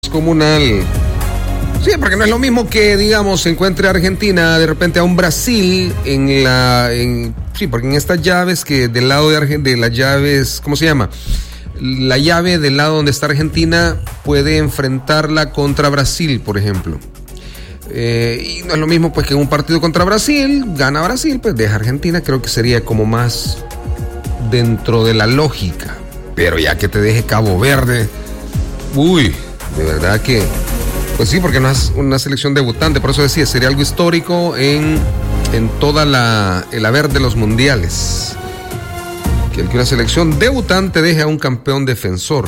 descomunal. Sí, porque no es lo mismo que, digamos, se encuentre Argentina de repente a un Brasil sí, porque en estas llaves que del lado de las llaves, ¿cómo se llama? La llave del lado donde está Argentina puede enfrentarla contra Brasil, por ejemplo. Y no es lo mismo pues que en un partido contra Brasil, gana Brasil, pues deja Argentina, creo que sería como más dentro de la lógica. Pero ya que te deje Cabo Verde, uy, de verdad que... Pues sí, porque no es una selección debutante, por eso decía, sería algo histórico en toda el haber de los mundiales. Que una selección debutante deje a un campeón defensor.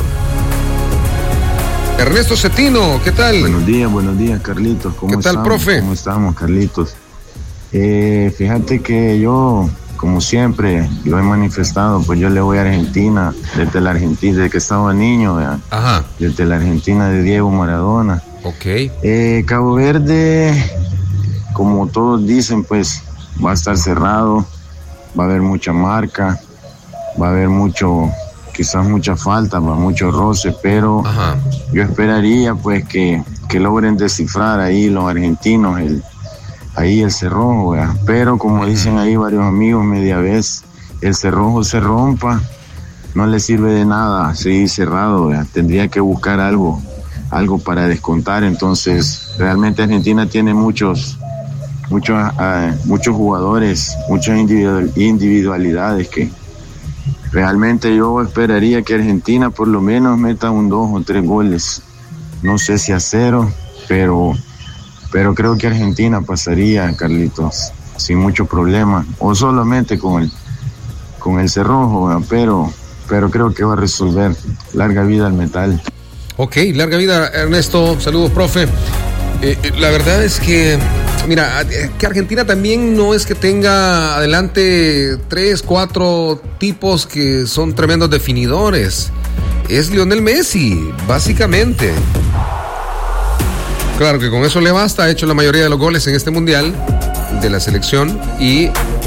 Ernesto Cetino, ¿qué tal? Buenos días, Carlitos. ¿Cómo estamos? ¿Qué tal, profe? ¿Cómo estamos, Carlitos? Fíjate que yo, como siempre, lo he manifestado, pues yo le voy a Argentina, desde que estaba niño, ¿verdad? Ajá. Desde la Argentina de Diego Maradona. Ok. Cabo Verde, como todos dicen, pues va a estar cerrado, va a haber mucha marca, va a haber quizás mucha falta, mucho roce, pero ajá, yo esperaría pues que logren descifrar ahí los argentinos el cerrojo, ¿verdad? Pero como dicen ahí varios amigos, media vez el cerrojo se rompa, no le sirve de nada seguir cerrado, ¿verdad? Tendría que buscar algo para descontar. Entonces realmente Argentina tiene muchos jugadores, muchas individualidades que realmente yo esperaría que Argentina por lo menos meta 2 o 3 goles, no sé si a 0, pero creo que Argentina pasaría, Carlitos, sin mucho problema, o solamente con el cerrojo, ¿verdad? Pero creo que va a resolver. Larga vida al metal. Ok, larga vida, Ernesto. Saludos, profe. La verdad es que, mira, que Argentina también no es que tenga adelante 3, 4 tipos que son tremendos definidores. Es Lionel Messi, básicamente. Claro que con eso le basta, ha hecho la mayoría de los goles en este mundial de la selección y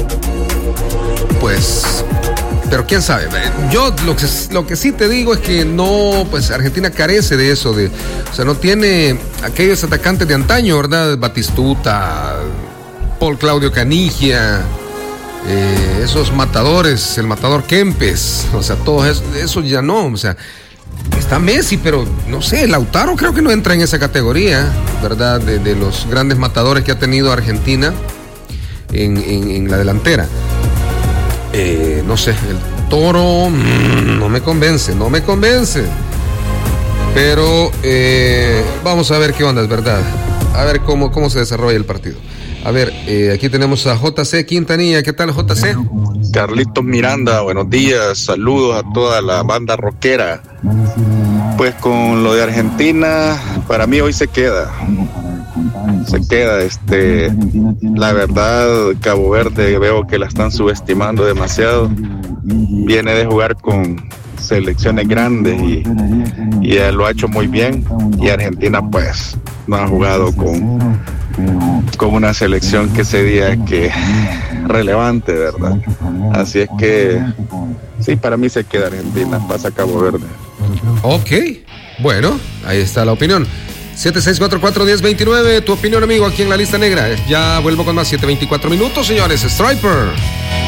pues... Pero quién sabe, yo lo que sí te digo es que no, pues Argentina carece de eso, o sea, no tiene aquellos atacantes de antaño, ¿verdad? Batistuta, Paul Claudio Canigia, esos matadores, el matador Kempes, o sea, todo eso ya no, o sea, está Messi, pero no sé, Lautaro creo que no entra en esa categoría, ¿verdad? De los grandes matadores que ha tenido Argentina en la delantera. No sé, el Toro no me convence. Pero vamos a ver qué onda, es verdad. A ver cómo se desarrolla el partido. A ver, aquí tenemos a JC Quintanilla. ¿Qué tal, JC? Carlitos Miranda, buenos días. Saludos a toda la banda rockera. Pues con lo de Argentina, para mí hoy se queda. La verdad, Cabo Verde veo que la están subestimando demasiado. Viene de jugar con selecciones grandes y él lo ha hecho muy bien, y Argentina pues no ha jugado con una selección que se diga que relevante, ¿verdad? Así es que sí, para mí se queda Argentina, pasa Cabo Verde. Ok, bueno, ahí está la opinión. 7644-1029, tu opinión, amigo, aquí en la lista negra. Ya vuelvo con más. 7:24 minutos, señores. Striper.